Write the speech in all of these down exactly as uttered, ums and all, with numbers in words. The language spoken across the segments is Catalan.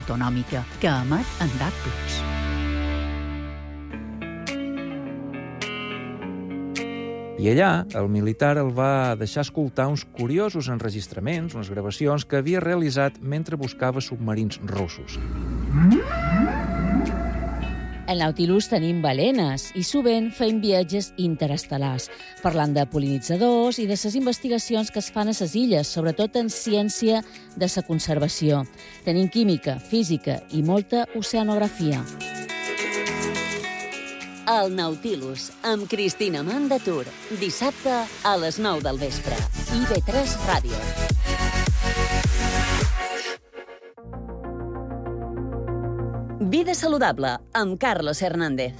autonòmica, que emet en D A B plus. I allà, el militar el va deixar escoltar uns curiosos enregistraments, unes gravacions que havia realitzat mentre buscava submarins russos. Al Nautilus tenim balenes i sovint fem viatges interestel·lars, parlant de pol·linitzadors i de les investigacions que es fan a les illes, sobretot en ciència de la conservació. Tenim química, física i molta oceanografia. El Nautilus, amb Cristina Mandatur. Dissabte a les nou del vespre. I ve tres Ràdio. Vida saludable, amb Carlos Hernández.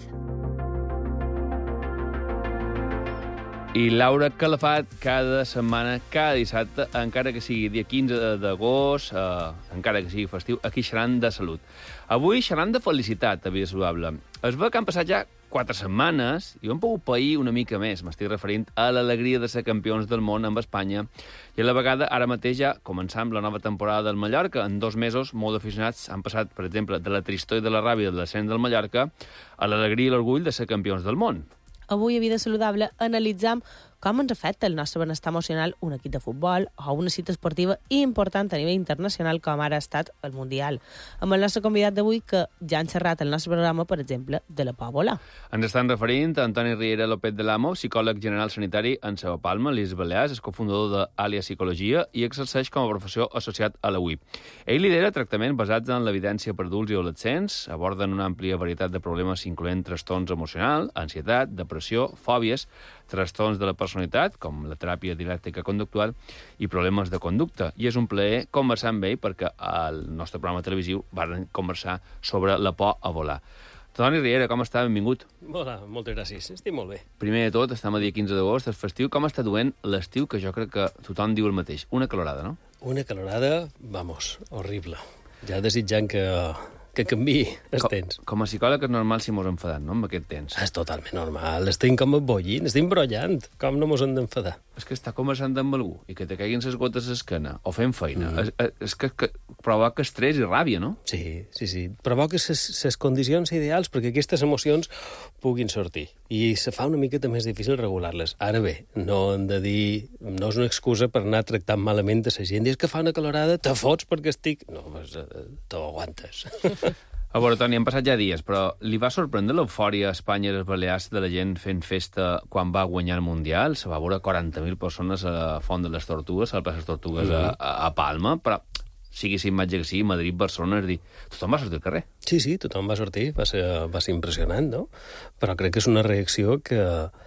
I Laura Calafat, cada setmana, cada dissabte, encara que sigui dia quinze d'agost, eh, encara que sigui festiu, aquí xerran de salut. Avui xerran de felicitat, a Vida saludable. Es veu que han passat ja quatre setmanes i ho hem pogut pair una mica més. M'estic referint a l'alegria de ser campions del món amb Espanya. I a la vegada, ara mateix ja començam la nova temporada del Mallorca. En dos mesos, molts aficionats han passat, per exemple, de la tristor i de la ràbia de l'ascens del Mallorca a l'alegria i l'orgull de ser campions del món. Avui a Vida Saludable analitzam com ens afecta el nostre benestar emocional un equip de futbol o una cita esportiva important a nivell internacional com ara ha estat el Mundial. Amb el nostre convidat d'avui que ja han xerrat el nostre programa, per exemple, de la por volar. Ens estan referint a Antoni Riera López de l'Amo, psicòleg general sanitari en Seva Palma, l'Illes Balears, és cofundador d'Àlia Psicologia i exerceix com a professor associat a la U I. Ell lidera tractaments basats en l'evidència per adults i adolescents, aborden una àmplia varietat de problemes incloent trastorns emocionals, ansietat, depressió, fòbies, trastorns de la personalitat, com la teràpia dialèctica conductual, i problemes de conducta. I és un plaer conversar amb ell perquè al nostre programa televisiu van conversar sobre la por a volar. Toni Riera, com està? Benvingut. Hola, moltes gràcies. Estic molt bé. Primer de tot, estem a dia quinze d'agost, és festiu. Com està duent l'estiu, que jo crec que tothom diu el mateix? Una calorada, no? Una calorada, vamos, horrible. Ja desitjant que... que canviï el com, temps. Com a psicòleg és normal si mos enfadat, no?, amb aquest temps. És totalment normal. Estem com bollint, estem brollant. Com no mos hem d'enfadar? És que està conversant amb algú i que te caiguin les gotes a l'esquena o fent feina. Mm. És, és que, que provoca estrès i ràbia, no? Sí, sí, sí. Provoca les condicions ideals perquè aquestes emocions puguin sortir. I se fa una miqueta més difícil regular-les. Ara bé, no hem de dir... No és una excusa per anar tractant malament a la gent. I és que fa una calorada, te fots perquè estic... No, pues, t'ho aguantes. A veure, Toni, han passat ja dies, però li va sorprendre l'eufòria a Espanya i les Balears de la gent fent festa quan va guanyar el Mundial? Se va veure quaranta mil persones a la Font de les Tortugues, a la plaça de les Tortugues, mm. a, a Palma, però sigui si imatge que sigui, Madrid, Barcelona, és dir, tothom va sortir al carrer. Sí, sí, tothom va sortir, va ser, va ser impressionant, no? Però crec que és una reacció que...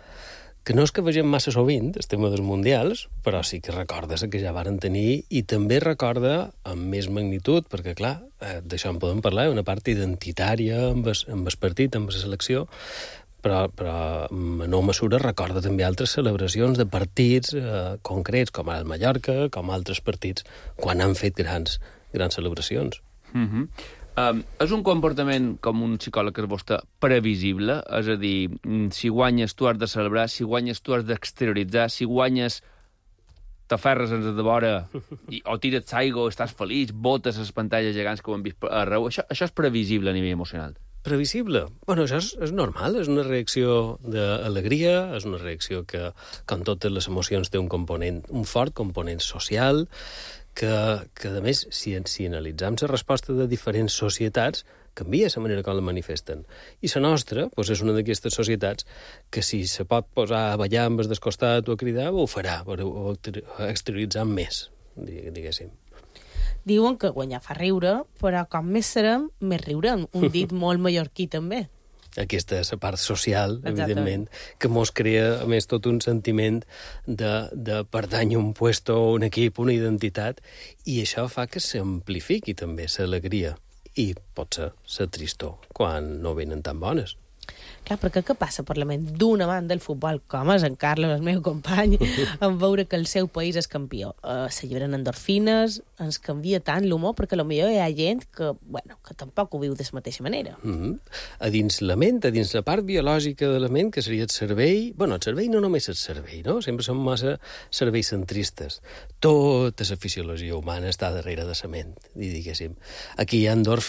que no és que vegem massa sovint el tema dels mundials, però sí que recordes que ja varen tenir, i també recorda amb més magnitud, perquè, clar, eh, d'això en podem parlar, una part identitària amb el, amb el partit, amb la selecció, però, però en menor mesura recorda també altres celebracions de partits eh, concrets, com el Mallorca, com altres partits, quan han fet grans, grans celebracions. Mhm. Um, és un comportament, com un psicòleg que és vostè, previsible? És a dir, si guanyes tu has de celebrar, si guanyes tu has d'exterioritzar, si guanyes t'aferres ens de vora i, o tires l'aigua, estàs feliç, botes les pantalles gegants que ho hem vist arreu. Això, això és previsible a nivell emocional? Previsible? Bueno, això és, és normal, és una reacció d'alegria, és una reacció que, com totes les emocions, té un component, un fort component social, que, que a més, si, si analitzem la resposta de diferents societats, canvia la manera com la manifesten. I la nostra doncs, és una d'aquestes societats que si se pot posar a ballar amb el descostat o a cridar, ho farà, ho exterioritzar més, diguéssim. Diuen que guanyar fa riure, però com més serem, més riurem. Un dit molt mallorquí també. Aquesta és la part social, Exactament. evidentment, que mos crea, a més, tot un sentiment de, de pertany a un puesto, un equip, una identitat, i això fa que s'amplifiqui també l'alegria i pot ser la tristor quan no venen tan bones. Clar, perquè què passa per la ment d'un amant del futbol, com és en Carlos, el meu company, en veure que el seu país és campió? Uh, s'alliberen endorfines, ens canvia tant l'humor, perquè potser hi ha gent que, bueno, que tampoc ho viu de la mateixa manera. Mm-hmm. A dins la ment, a dins la part biològica de la ment, que seria el cervell... Bueno, el cervell no només el cervell, no? Sempre som massa cervells centristes. Tota la fisiologia humana està darrere de la ment, diguéssim. Aquí hi ha endorfines,